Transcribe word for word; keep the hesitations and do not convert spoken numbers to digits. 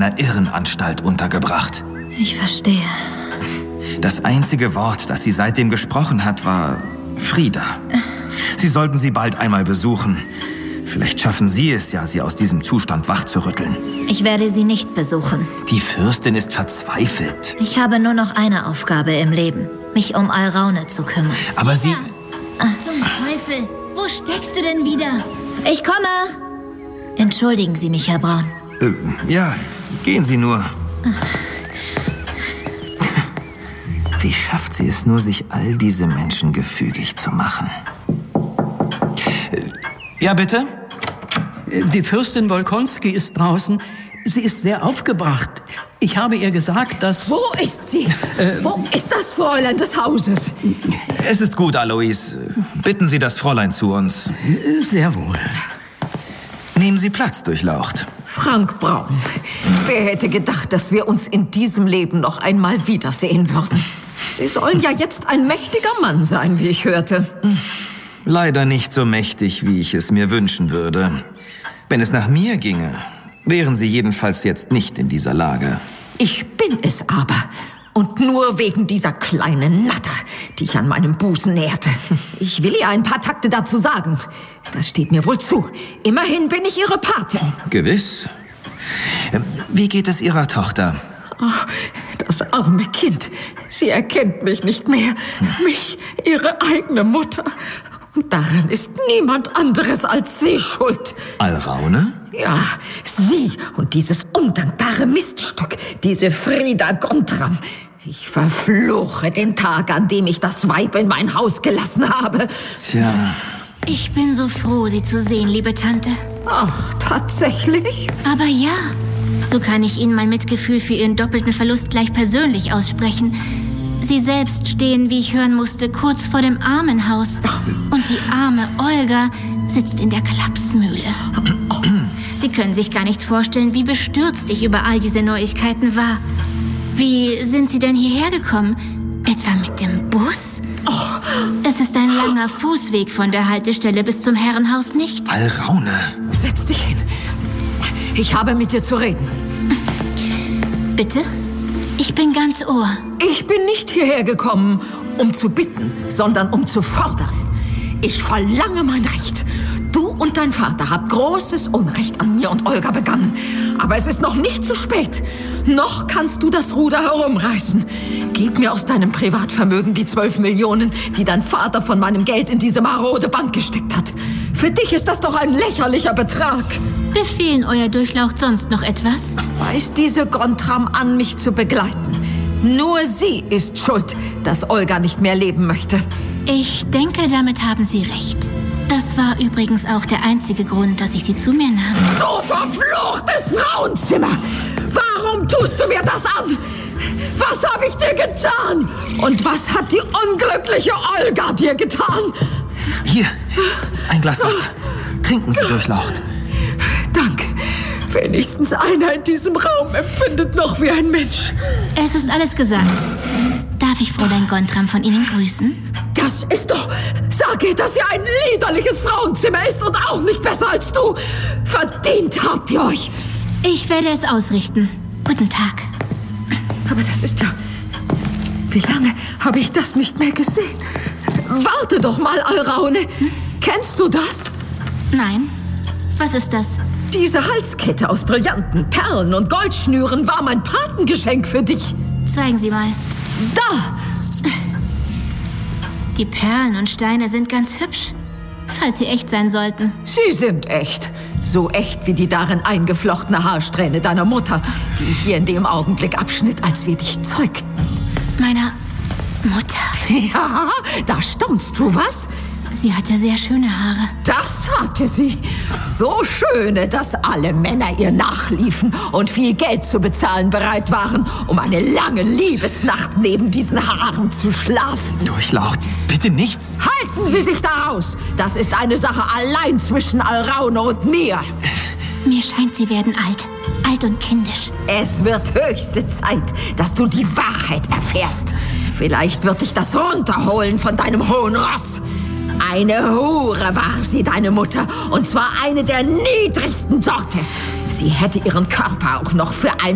einer Irrenanstalt untergebracht. Ich verstehe. Das einzige Wort, das sie seitdem gesprochen hat, war Frieda. Sie sollten sie bald einmal besuchen. Vielleicht schaffen Sie es ja, sie aus diesem Zustand wachzurütteln. Ich werde sie nicht besuchen. Die Fürstin ist verzweifelt. Ich habe nur noch eine Aufgabe im Leben, mich um Alraune zu kümmern. Aber sie... Zum Teufel, wo steckst du denn wieder? Ich komme! Entschuldigen Sie mich, Herr Braun. Äh, ja, gehen Sie nur. Wie schafft sie es nur, sich all diese Menschen gefügig zu machen? Äh, ja, bitte? Die Fürstin Wolkonski ist draußen. Sie ist sehr aufgebracht. Ich habe ihr gesagt, dass... Wo ist sie? Äh, Wo ist das Fräulein des Hauses? Es ist gut, Alois. Bitten Sie das Fräulein zu uns. Sehr wohl. Nehmen Sie Platz, Durchlaucht. Frank Braun, wer hätte gedacht, dass wir uns in diesem Leben noch einmal wiedersehen würden? Sie sollen ja jetzt ein mächtiger Mann sein, wie ich hörte. Leider nicht so mächtig, wie ich es mir wünschen würde. Wenn es nach mir ginge, wären Sie jedenfalls jetzt nicht in dieser Lage. Ich bin es aber. Und nur wegen dieser kleinen Natter, die ich an meinem Busen nährte. Ich will ihr ein paar Takte dazu sagen. Das steht mir wohl zu. Immerhin bin ich ihre Patin. Gewiss. Wie geht es Ihrer Tochter? Ach, das arme Kind. Sie erkennt mich nicht mehr. Mich, ihre eigene Mutter. Und daran ist niemand anderes als sie schuld. Alraune? Ja, sie und dieses undankbare Miststück, diese Frieda Gontram. Ich verfluche den Tag, an dem ich das Weib in mein Haus gelassen habe. Tja. Ich bin so froh, Sie zu sehen, liebe Tante. Ach, tatsächlich? Aber ja, so kann ich Ihnen mein Mitgefühl für Ihren doppelten Verlust gleich persönlich aussprechen. Sie selbst stehen, wie ich hören musste, kurz vor dem Armenhaus. Und die arme Olga sitzt in der Klapsmühle. Sie können sich gar nicht vorstellen, wie bestürzt ich über all diese Neuigkeiten war. Wie sind Sie denn hierher gekommen? Etwa mit dem Bus? Es ist ein langer Fußweg von der Haltestelle bis zum Herrenhaus, nicht? Alraune. Setz dich hin. Ich habe mit dir zu reden. Bitte? Ich bin ganz Ohr. Ich bin nicht hierher gekommen, um zu bitten, sondern um zu fordern. Ich verlange mein Recht. Du und dein Vater habt großes Unrecht an mir und Olga begangen. Aber es ist noch nicht zu spät. Noch kannst du das Ruder herumreißen. Gib mir aus deinem Privatvermögen die zwölf Millionen, die dein Vater von meinem Geld in diese marode Bank gesteckt hat. Für dich ist das doch ein lächerlicher Betrag. Befehlen Euer Durchlaucht sonst noch etwas? Weist diese Gontram an, mich zu begleiten. Nur sie ist schuld, dass Olga nicht mehr leben möchte. Ich denke, damit haben Sie recht. Das war übrigens auch der einzige Grund, dass ich Sie zu mir nahm. Du verfluchtes Frauenzimmer! Warum tust du mir das an? Was habe ich dir getan? Und was hat die unglückliche Olga dir getan? Hier, ein Glas Wasser. Trinken Sie, Durchlaucht. Danke. Wenigstens einer in diesem Raum empfindet noch wie ein Mensch. Es ist alles gesagt. Darf ich Fräulein Gontram von Ihnen grüßen? Das ist doch... Sag ihr, dass sie ein liederliches Frauenzimmer ist und auch nicht besser als du. Verdient habt ihr euch. Ich werde es ausrichten. Guten Tag. Aber das ist ja... Wie lange habe ich das nicht mehr gesehen? Warte doch mal, Alraune. Hm? Kennst du das? Nein. Was ist das? Diese Halskette aus Brillanten, Perlen und Goldschnüren war mein Patengeschenk für dich. Zeigen Sie mal. Da! Die Perlen und Steine sind ganz hübsch, falls sie echt sein sollten. Sie sind echt. So echt wie die darin eingeflochtene Haarsträhne deiner Mutter, die ich hier in dem Augenblick abschnitt, als wir dich zeugten. Meiner Mutter? Ja, da staunst du, was? Sie hatte sehr schöne Haare. Das hatte sie. So schöne, dass alle Männer ihr nachliefen und viel Geld zu bezahlen bereit waren, um eine lange Liebesnacht neben diesen Haaren zu schlafen. Durchlaucht, bitte nichts. Halten Sie sich da raus. Das ist eine Sache allein zwischen Alraune und mir. Mir scheint, Sie werden alt. Alt und kindisch. Es wird höchste Zeit, dass du die Wahrheit erfährst. Vielleicht wird dich das runterholen von deinem hohen Ross. Eine Hure war sie, deine Mutter, und zwar eine der niedrigsten Sorte. Sie hätte ihren Körper auch noch für ein